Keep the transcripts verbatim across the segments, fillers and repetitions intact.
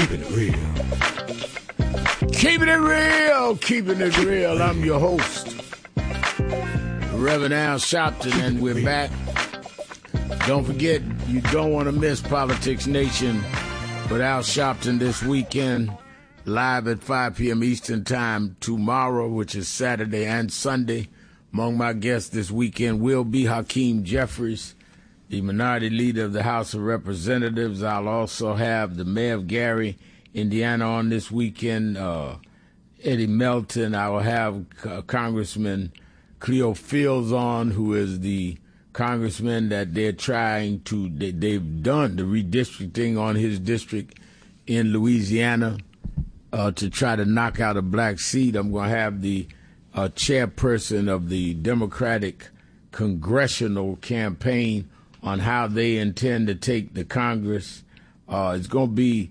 Keeping it real. Keeping it real. Keeping it real. I'm your host, Reverend Al Sharpton, and we're back. Don't forget, you don't want to miss Politics Nation with Al Sharpton this weekend, live at five p.m. Eastern Time tomorrow, which is Saturday and Sunday. Among my guests this weekend will be Hakeem Jeffries, the minority leader of the House of Representatives. I'll also have the mayor of Gary, Indiana, on this weekend, uh, Eddie Melton. I will have uh, Congressman Cleo Fields on, who is the congressman that they're trying to, they, they've done the redistricting on his district in Louisiana uh, to try to knock out a black seat. I'm going to have the uh, chairperson of the Democratic Congressional Campaign on how they intend to take the Congress. Uh, it's going to be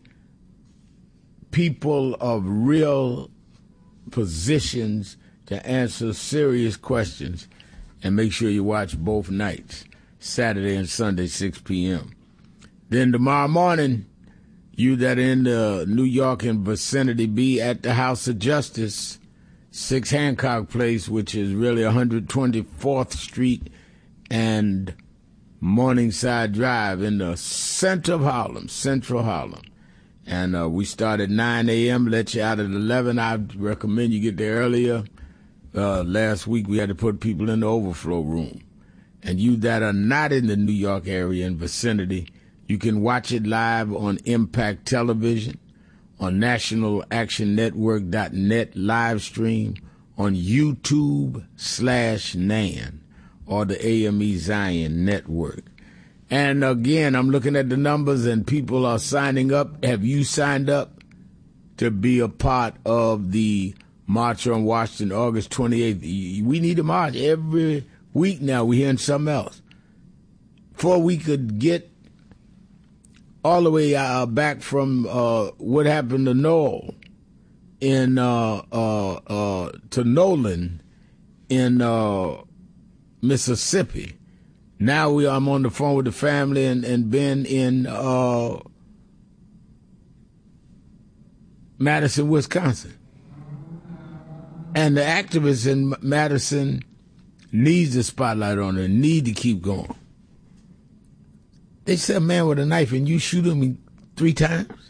people of real positions to answer serious questions. And make sure you watch both nights, Saturday and Sunday, six p.m. Then tomorrow morning, you that are in the New York and vicinity, be at the House of Justice, six Hancock Place, which is really one hundred twenty-fourth Street and Morningside Drive in the center of Harlem, central Harlem. And uh, we start at nine a.m., let you out at eleven. I recommend you get there earlier. Uh, last week we had to put people in the overflow room. And you that are not in the New York area and vicinity, you can watch it live on Impact Television, on National Action Network dot net live stream, on YouTube slash Nan, or the A M E Zion Network. And again, I'm looking at the numbers and people are signing up. Have you signed up to be a part of the March on Washington, August twenty-eighth? We need a march every week now. We're hearing something else. Before we could get all the way uh, back from uh, what happened to Noel in uh, uh, uh, to Nolan in uh, Mississippi. Now we I'm on the phone with the family and, and been in uh, Madison, Wisconsin. And the activists in Madison needs the spotlight on it, need to keep going. They said a man with a knife and you shoot him three times?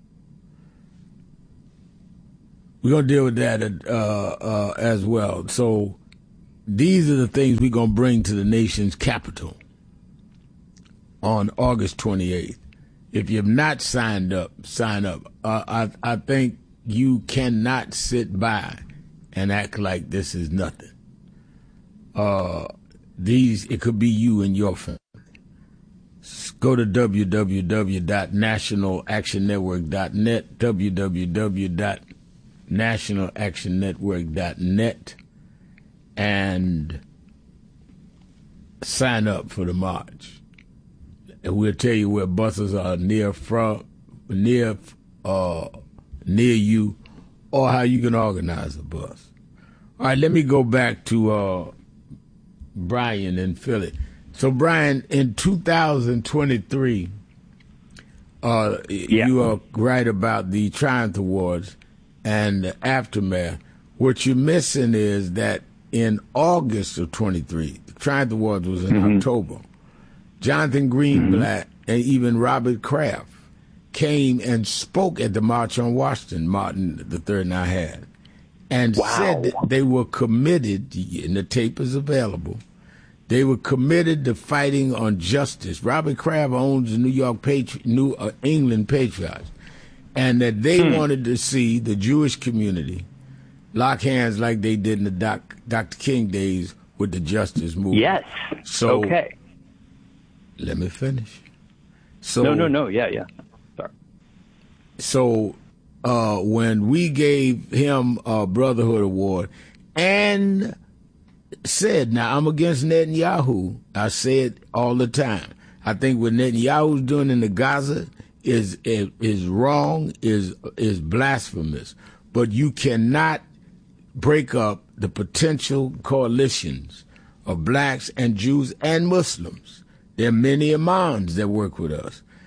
We're going to deal with that uh, uh, as well. So these are the things we're going to bring to the nation's capital on August twenty-eighth. If you have not signed up, sign up. Uh, I, I think you cannot sit by and act like this is nothing. Uh, these, it could be you and your family. Go to w w w dot national action network dot net, w w w dot national action network dot net, and sign up for the march. And we'll tell you where buses are near from, near, uh, near you, or how you can organize a bus. All right, let me go back to uh, Brian in Philly. So, Brian, in two thousand twenty-three, uh, yeah. you are right about the Triumph Awards and the aftermath. What you're missing is that in August of twenty-three, the Triumph Awards was in mm-hmm. October, Jonathan Greenblatt mm-hmm. and even Robert Kraft came and spoke at the March on Washington, Martin the Third and I had, and wow. said that they were committed, and the tape is available, they were committed to fighting on justice. Robert Kraft owns the New York Patri- New uh, England Patriots, and that they hmm. wanted to see the Jewish community lock hands like they did in the doc, Doctor King days with the justice movement. Yes. So, okay. Let me finish. So, no, no, no. Yeah, yeah. Sorry. So uh, when we gave him a Brotherhood Award and said, now I'm against Netanyahu. I say it all the time. I think what Netanyahu's doing in the Gaza is is, is wrong, is is blasphemous. But you cannot break up the potential coalitions of blacks and Jews and Muslims. There are many imams that work with us.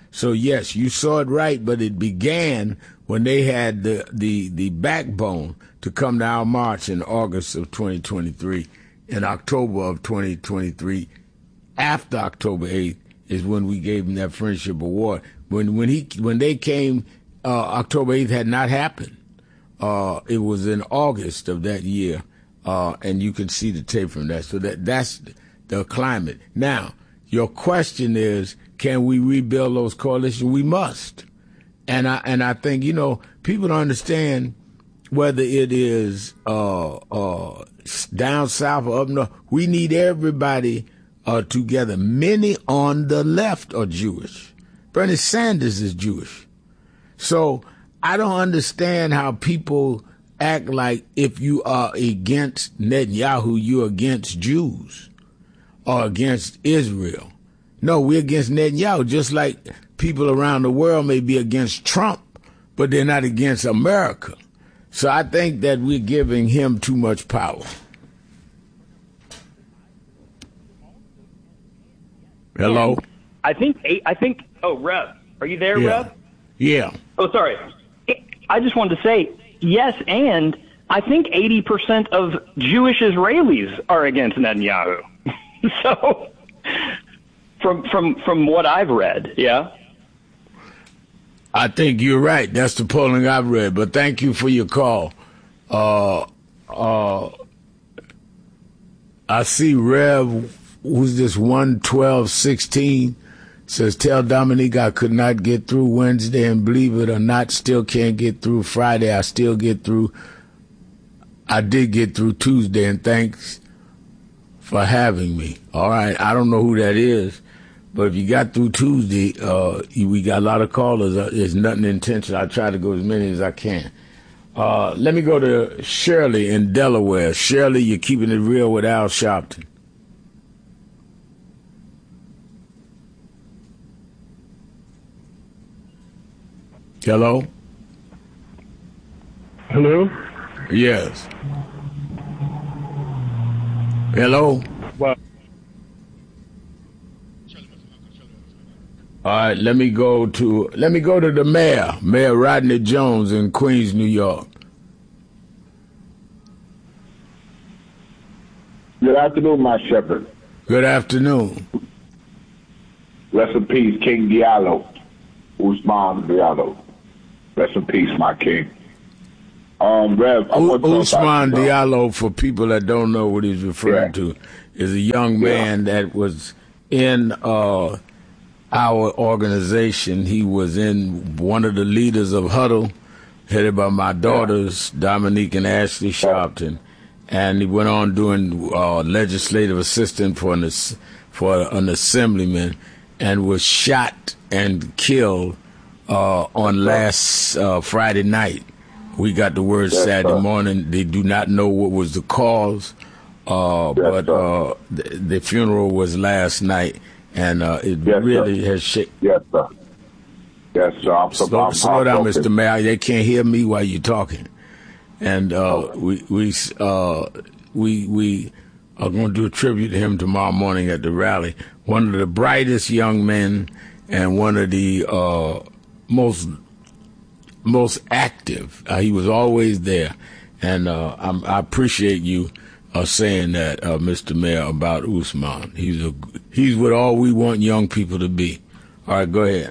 So yes, you saw it right, but it began when they had the the, the backbone to come to our march in August of twenty twenty-three. In October of twenty twenty-three, after October eighth, is when we gave them that friendship award. When when he when they came, uh, October eighth had not happened. Uh, it was in August of that year, uh, and you can see the tape from that. So that that's the climate. Now, your question is, can we rebuild those coalitions? We must. And I and I think, you know, people don't understand whether it is uh, uh, down south or up north. We need everybody uh, together. Many on the left are Jewish. Bernie Sanders is Jewish. So I don't understand how people act like if you are against Netanyahu, you're against Jews or against Israel. No, we're against Netanyahu, just like people around the world may be against Trump, but they're not against America. So I think that we're giving him too much power. Hello? I think, I think, oh, Rev, are you there, Yeah. Rev? Yeah. Oh, sorry. I just wanted to say, yes, and I think eighty percent of Jewish Israelis are against Netanyahu. So, from from from what I've read, yeah? I think you're right. That's the polling I've read. But thank you for your call. Uh, uh, I see Rev, who's this one twelve sixteen, says, tell Dominique I could not get through Wednesday, and believe it or not, still can't get through Friday. I still get through. I did get through Tuesday, and thanks for having me. All right. I don't know who that is. But if you got through Tuesday, uh, we got a lot of callers. Uh, there's nothing intentional. I try to go as many as I can. Uh, let me go to Shirley in Delaware. Shirley, you're keeping it real with Al Sharpton. Hello? Hello? Yes. Hello? Well, All right, let me go to let me go to the mayor, Mayor Rodney Jones in Queens, New York. good afternoon, my shepherd. Good afternoon. Rest in peace, King Diallo. Usman Diallo. Rest in peace, my king. Um, Rev, I U- want to talk Usman about, uh, Diallo, for people that don't know what he's referring Yeah. to, is a young man that was in uh, our organization. He was in one of the leaders of Huddle, headed by my daughters, Dominique and Ashley Sharpton. And he went on doing uh, legislative assistant for an, ass- for an assemblyman, and was shot and killed uh, on last uh, Friday night. We got the word Yes, Saturday sir. morning. They do not know what was the cause, uh, Yes, but sir. uh, the, the funeral was last night, and uh, it Yes, really sir. has shaken. Yes, sir. Yes, sir. I'm so Slow, I'm slow down, heartbroken. Mister Mayor. They can't hear me while you're talking. And uh, we we uh, we we are going to do a tribute to him tomorrow morning at the rally. One of the brightest young men and one of the uh, most most active. Uh, he was always there, and uh, I'm, I appreciate you uh, saying that, uh, Mister Mayor, about Usman. He's a he's what all we want young people to be. All right, go ahead.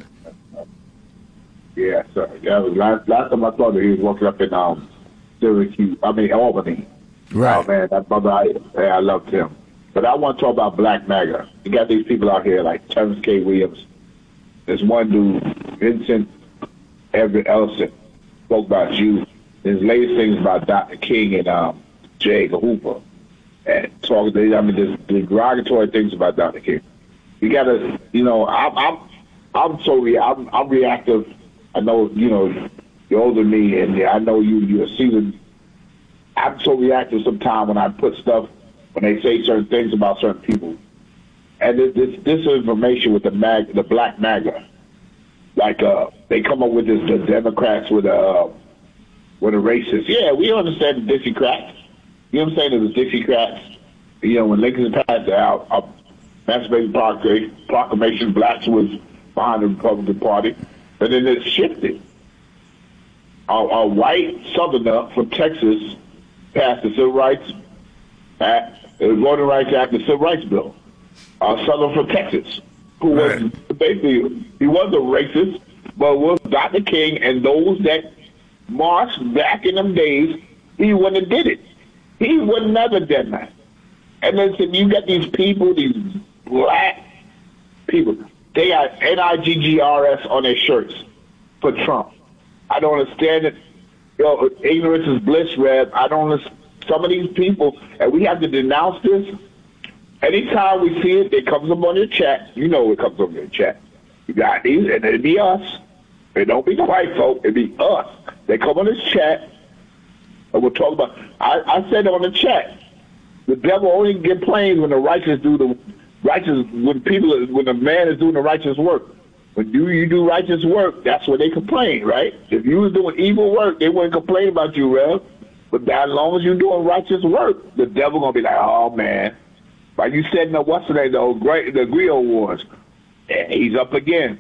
Yeah, sir. Yeah, last, last time I saw that he was working up in um, Syracuse, I mean, Albany. Right. Oh, man, that brother, I, yeah, I loved him. But I want to talk about Black MAGA. You got these people out here like Terrence K. Williams. There's one dude, Vincent Everett Ellison, spoke about you. His latest things about Doctor King and um, J. Edgar Hoover. And talk, I mean, there's derogatory things about Doctor King. You got to, you know, I'm, I'm, I'm so, re- I'm, I'm reactive. I know, you know, you're older than me, and I know you, you're a seasoned. I'm so reactive sometimes when I put stuff, when they say certain things about certain people. And this, this disinformation with the mag, the Black MAGA, like uh, they come up with this, the Democrats with a, uh, with a racist. Yeah, we understand the Dixiecrats. You know what I'm saying? It was Dixiecrats. You know, when Lincoln passed the out, uh, Emancipation Proclamation, blacks was behind the Republican Party, and then it shifted. A, a white Southerner from Texas passed the Civil Rights Act, the Voting Rights Act, the Civil Rights Bill. A Southerner from Texas, who was right. basically, he was a racist, but was Doctor King and those that marched back in them days, he wouldn't have did it. He would never done that. And then so you got these people, these black people, they got N I G G R S on their shirts for Trump. I don't understand it. You know, ignorance is bliss, Rev. I don't understand. Some of these people, and we have to denounce this. Anytime we see it, it comes up on your chat. You know it comes up on your chat. You got these, and it'll be us. It don't be the white folk. It'll be us. They come on this chat, and we'll talk about. I, I said on the chat, the devil only get planes when the righteous do the righteous. When people, when the man is doing the righteous work. When you you do righteous work, that's when they complain, right? If you was doing evil work, they wouldn't complain about you, Rev. But as long as you're doing righteous work, the devil gonna be like, oh man, like you said in the what's the name, the great the Griot Wars, and he's up again.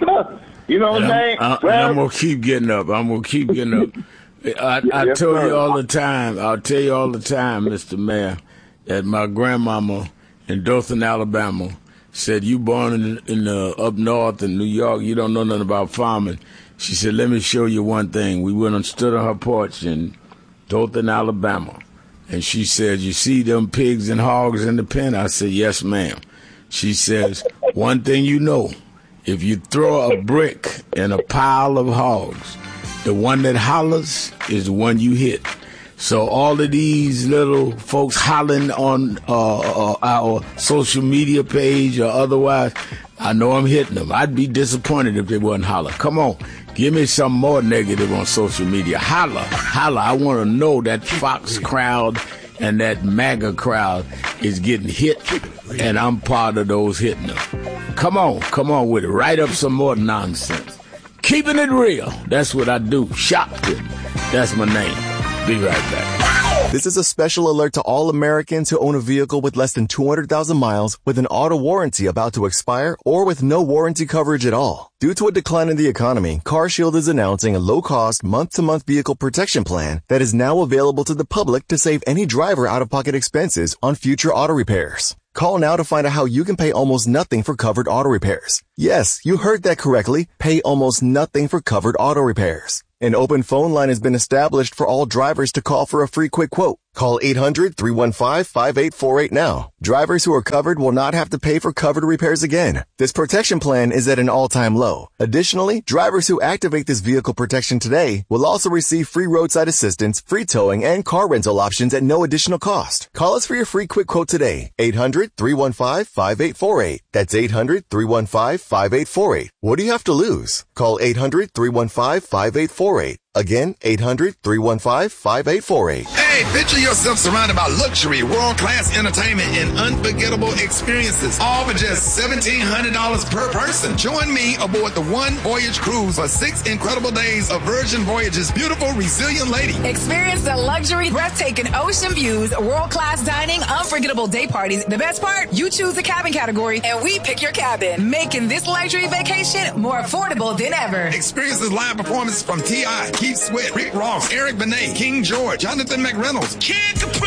You know what I'm saying? I, well, I'm gonna keep getting up. I'm gonna keep getting up. I, I yes, tell sir. you all the time. I'll tell you all the time, Mister Mayor, that my grandmama in Dothan, Alabama, said, you born in, in the up north in New York, you don't know nothing about farming. She said, let me show you one thing. We went and stood on her porch in Dothan, Alabama. And she said, you see them pigs and hogs in the pen? I said, yes, ma'am. She says, one thing you know, if you throw a brick in a pile of hogs, the one that hollers is the one you hit. So all of these little folks hollering on uh, uh, our social media page or otherwise, I know I'm hitting them. I'd be disappointed if they wasn't holler. Come on, give me some more negative on social media. Holler, holler. I want to know that Fox crowd and that MAGA crowd is getting hit, and I'm part of those hitting them. Come on, come on with it. Write up some more nonsense. Keeping it real. That's what I do. Shopton. That's my name. Be right back. This is a special alert to all Americans who own a vehicle with less than two hundred thousand miles with an auto warranty about to expire or with no warranty coverage at all. Due to a decline in the economy, CarShield is announcing a low-cost, month-to-month vehicle protection plan that is now available to the public to save any driver out-of-pocket expenses on future auto repairs. Call now to find out how you can pay almost nothing for covered auto repairs. Yes, you heard that correctly. Pay almost nothing for covered auto repairs. An open phone line has been established for all drivers to call for a free quick quote. Call eight hundred, three one five, five eight four eight now. Drivers who are covered will not have to pay for covered repairs again. This protection plan is at an all-time low. Additionally, drivers who activate this vehicle protection today will also receive free roadside assistance, free towing, and car rental options at no additional cost. Call us for your free quick quote today. eight hundred, three one five, five eight four eight. That's eight hundred, three one five, five eight four eight. What do you have to lose? Call eight hundred, three one five, five eight four eight. Again, eight hundred, three one five, five eight four eight. Hey, picture yourself surrounded by luxury, world-class entertainment, and unforgettable experiences, all for just seventeen hundred dollars per person. Join me aboard the One Voyage Cruise for six incredible days of Virgin Voyage's beautiful, resilient lady. Experience the luxury, breathtaking ocean views, world-class dining, unforgettable day parties. The best part? You choose the cabin category, and we pick your cabin, making this luxury vacation more affordable than ever. Experience this live performance from T I, Keith Sweat, Rick Ross, Eric Benet, King George, Jonathan McReynolds, Kid Capri,